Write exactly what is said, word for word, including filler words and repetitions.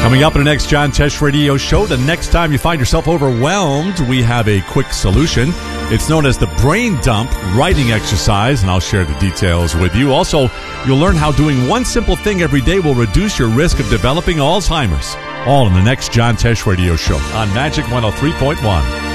Coming up in the next John Tesh Radio Show, the next time you find yourself overwhelmed, we have a quick solution. It's known as the brain dump writing exercise, and I'll share the details with you. Also, you'll learn how doing one simple thing every day will reduce your risk of developing Alzheimer's. All in the next John Tesh Radio Show on Magic one oh three point one.